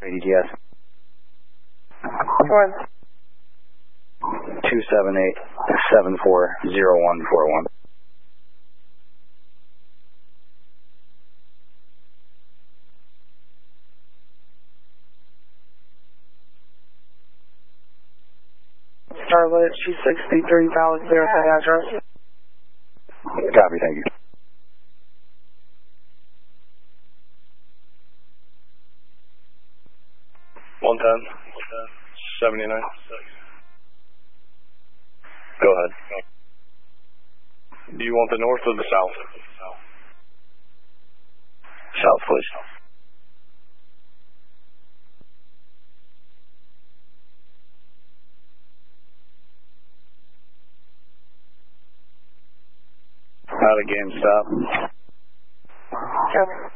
ADTS. Which one? 278-740141. Charlotte, 263 Valley, verify address. Copy, thank you. $110, 79. Go ahead. Do you want the north or the south? South, please. Out of GameStop. Copy.